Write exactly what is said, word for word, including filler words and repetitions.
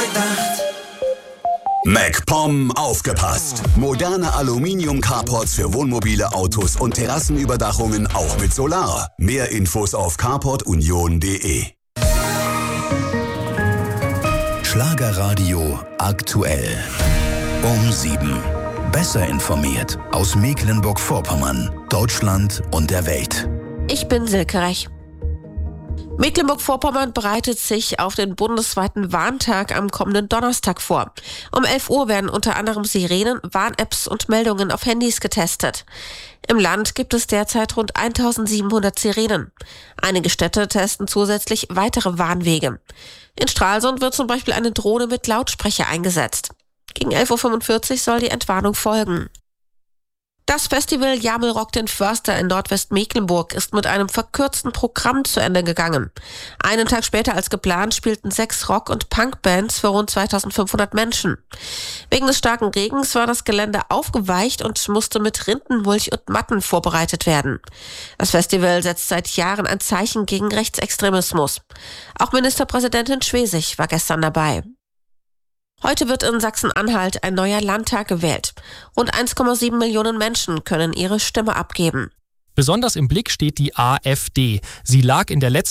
gedacht. MacPom aufgepasst. Moderne Aluminium-Carports für Wohnmobile, Autos und Terrassenüberdachungen auch mit Solar. Mehr Infos auf carport union punkt de. Schlagerradio aktuell. Um sieben. Besser informiert aus Mecklenburg-Vorpommern, Deutschland und der Welt. Ich bin Silke Rech. Mecklenburg-Vorpommern bereitet sich auf den bundesweiten Warntag am kommenden Donnerstag vor. Um elf Uhr werden unter anderem Sirenen, Warn-Apps und Meldungen auf Handys getestet. Im Land gibt es derzeit rund eintausendsiebenhundert Sirenen. Einige Städte testen zusätzlich weitere Warnwege. In Stralsund wird zum Beispiel eine Drohne mit Lautsprecher eingesetzt. Gegen elf Uhr fünfundvierzig soll die Entwarnung folgen. Das Festival Jamel Rock den Förster in Nordwestmecklenburg ist mit einem verkürzten Programm zu Ende gegangen. Einen Tag später als geplant spielten sechs Rock- und Punkbands für rund zweitausendfünfhundert Menschen. Wegen des starken Regens war das Gelände aufgeweicht und musste mit Rindenmulch und Matten vorbereitet werden. Das Festival setzt seit Jahren ein Zeichen gegen Rechtsextremismus. Auch Ministerpräsidentin Schwesig war gestern dabei. Heute wird in Sachsen-Anhalt ein neuer Landtag gewählt. Rund eins Komma sieben Millionen Menschen können ihre Stimme abgeben. Besonders im Blick steht die AfD. Sie lag in der letzten